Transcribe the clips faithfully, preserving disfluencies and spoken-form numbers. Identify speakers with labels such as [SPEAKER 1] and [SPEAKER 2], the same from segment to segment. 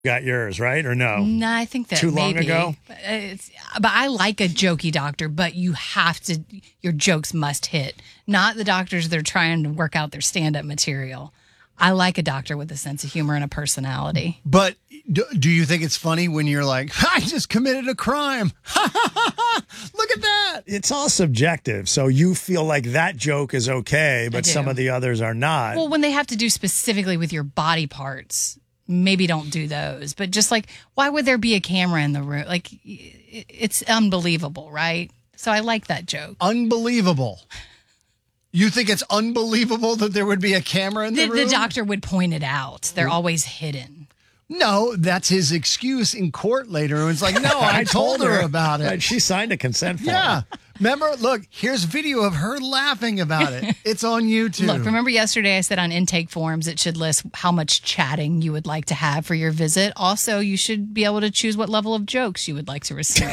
[SPEAKER 1] got yours, right? Or no?
[SPEAKER 2] No, I think that
[SPEAKER 1] Too long
[SPEAKER 2] maybe.
[SPEAKER 1] ago?
[SPEAKER 2] But, it's, but I like a jokey doctor, but you have to, your jokes must hit. Not the doctors that are trying to work out their stand-up material. I like a doctor with a sense of humor and a personality.
[SPEAKER 3] But do, do you think it's funny when you're like, I just committed a crime? Look at that.
[SPEAKER 1] It's all subjective. So you feel like that joke is okay, but some of the others are not.
[SPEAKER 2] Well, when they have to do specifically with your body parts, maybe don't do those. But just like, why would there be a camera in the room? Like, it's unbelievable, right? So I like that joke.
[SPEAKER 3] Unbelievable. You think it's unbelievable that there would be a camera in the,
[SPEAKER 2] the
[SPEAKER 3] room?
[SPEAKER 2] The doctor would point it out. They're always hidden.
[SPEAKER 3] No, that's his excuse in court later. It's like, no, I, I told, told her, her about it.
[SPEAKER 1] Right, she signed a consent form.
[SPEAKER 3] Yeah. Remember, look, here's video of her laughing about it. It's on YouTube.
[SPEAKER 2] Look, remember yesterday I said on intake forms it should list how much chatting you would like to have for your visit. Also, you should be able to choose what level of jokes you would like to receive.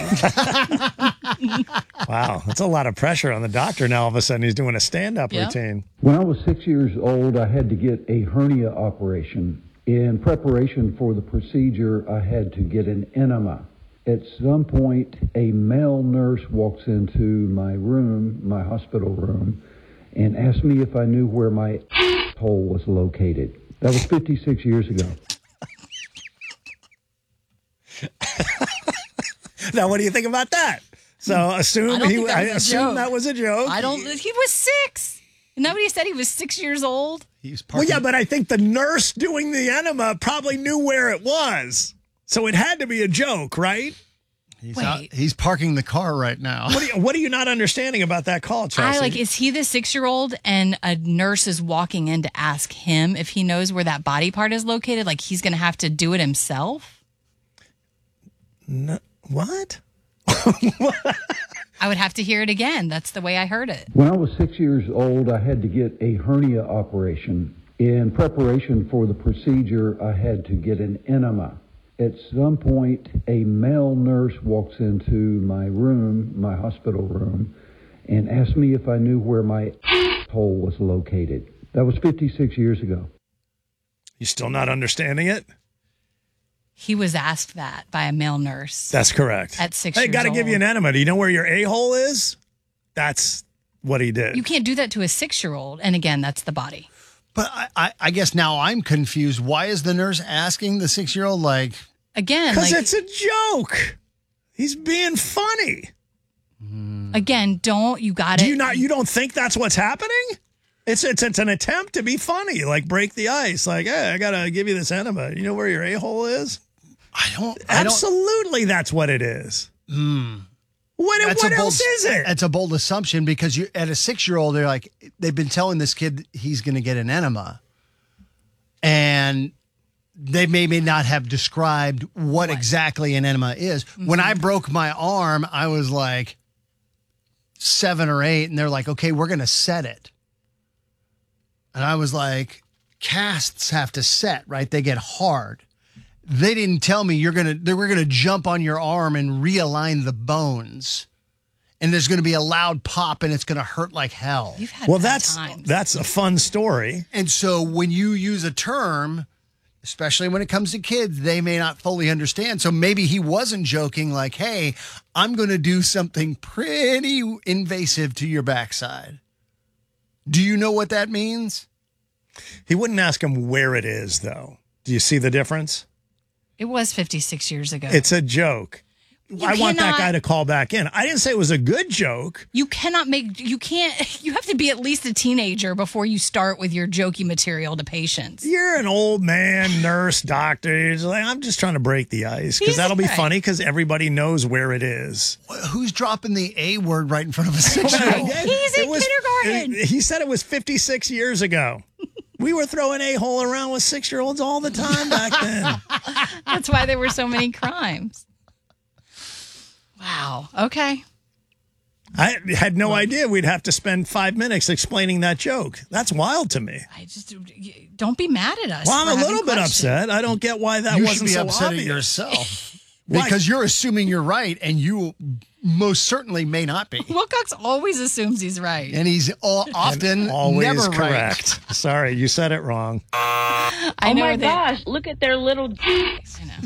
[SPEAKER 1] Wow, that's a lot of pressure on the doctor now. All of a sudden, he's doing a stand-up
[SPEAKER 2] yep.
[SPEAKER 1] routine.
[SPEAKER 4] When I was six years old, I had to get a hernia operation. In preparation for the procedure, I had to get an enema. At some point, a male nurse walks into my room, my hospital room, and asked me if I knew where my hole was located. That was fifty-six years ago.
[SPEAKER 1] Now, what do you think about that? So, assume
[SPEAKER 2] I,
[SPEAKER 1] he,
[SPEAKER 2] I
[SPEAKER 1] assume that was a joke.
[SPEAKER 2] I don't. He was six. Nobody said he was six years old.
[SPEAKER 3] He's
[SPEAKER 1] well, yeah, but I think the nurse doing the enema probably knew where it was. So it had to be a joke, right?
[SPEAKER 3] He's, out, he's parking the car right now.
[SPEAKER 1] What are, you, what are you not understanding about that call, Chelsea?
[SPEAKER 2] I like, is he the six-year-old and a nurse is walking in to ask him if he knows where that body part is located? Like he's going to have to do it himself?
[SPEAKER 1] No, what?
[SPEAKER 2] I would have to hear it again. That's the way I heard it.
[SPEAKER 4] When I was six years old, I had to get a hernia operation. In preparation for the procedure, I had to get an enema. At some point, a male nurse walks into my room, my hospital room, and asked me if I knew where my hole was located. That was fifty-six years ago.
[SPEAKER 1] You still not understanding it?
[SPEAKER 2] He was asked that by a male nurse.
[SPEAKER 1] That's correct.
[SPEAKER 2] At six
[SPEAKER 1] hey,
[SPEAKER 2] years
[SPEAKER 1] got to
[SPEAKER 2] old.
[SPEAKER 1] give you an enema. Do you know where your a-hole is? That's what he did.
[SPEAKER 2] You can't do that to a six-year-old. And again, that's the body.
[SPEAKER 3] But I, I, I guess now I'm confused. Why is the nurse asking the six-year-old, like...
[SPEAKER 2] Again,
[SPEAKER 1] because
[SPEAKER 2] like,
[SPEAKER 1] it's a joke. He's being funny.
[SPEAKER 2] Again, don't, you got it.
[SPEAKER 1] Do you not, you don't think that's what's happening? It's, it's it's an attempt to be funny, like break the ice. Like, hey, I got to give you this enema. You know where your a-hole is?
[SPEAKER 3] I don't... I
[SPEAKER 1] Absolutely, don't, that's what it is.
[SPEAKER 3] Hmm.
[SPEAKER 1] What,
[SPEAKER 3] That's
[SPEAKER 1] what
[SPEAKER 3] a bold,
[SPEAKER 1] else is it?
[SPEAKER 3] It's a bold assumption because you at a six-year-old, they're like, they've been telling this kid he's going to get an enema. And they may, may not have described what, what? exactly an enema is. Mm-hmm. When I broke my arm, I was like seven or eight, and they're like, okay, we're going to set it. And I was like, casts have to set, right? They get hard. They didn't tell me you're gonna. They were gonna jump on your arm and realign the bones, and there's gonna be a loud pop, and it's gonna hurt like hell.
[SPEAKER 2] You've had
[SPEAKER 1] well,
[SPEAKER 2] bad
[SPEAKER 1] that's
[SPEAKER 2] times.
[SPEAKER 1] that's a fun story.
[SPEAKER 3] And so when you use a term, especially when it comes to kids, they may not fully understand. So maybe he wasn't joking, like, "Hey, I'm gonna do something pretty invasive to your backside." Do you know what that means?
[SPEAKER 1] He wouldn't ask him where it is, though. Do you see the difference?
[SPEAKER 2] It was fifty-six years ago.
[SPEAKER 1] It's a joke. You I cannot, want that guy to call back in. I didn't say it was a good joke.
[SPEAKER 2] You cannot make, you can't, you have to be at least a teenager before you start with your jokey material to patients.
[SPEAKER 1] You're an old man, nurse, doctor. You're just like, I'm just trying to break the ice because that'll be right. funny because everybody knows where it is.
[SPEAKER 3] Who's dropping the A word right in front of a six-year-old?
[SPEAKER 2] He's in was, kindergarten.
[SPEAKER 1] It, he said it was fifty-six years ago. We were throwing a-hole around with six-year-olds all the time back then.
[SPEAKER 2] That's why there were so many crimes. Wow. Okay.
[SPEAKER 1] I had no well, idea we'd have to spend five minutes explaining that joke. That's wild to me.
[SPEAKER 2] I just don't be mad at us.
[SPEAKER 1] Well, I'm a little bit questions. upset. I don't get why that
[SPEAKER 3] you
[SPEAKER 1] wasn't
[SPEAKER 3] so
[SPEAKER 1] obvious.
[SPEAKER 3] You should be upset at yourself because you're assuming you're right, and you most certainly may not be.
[SPEAKER 2] Wilcox always assumes he's right.
[SPEAKER 3] And he's all, often
[SPEAKER 1] Always
[SPEAKER 3] never
[SPEAKER 1] correct.
[SPEAKER 3] right.
[SPEAKER 1] Sorry, you said it wrong.
[SPEAKER 2] I
[SPEAKER 5] Oh
[SPEAKER 2] know
[SPEAKER 5] my
[SPEAKER 2] that-
[SPEAKER 5] gosh, look at their little
[SPEAKER 2] I know.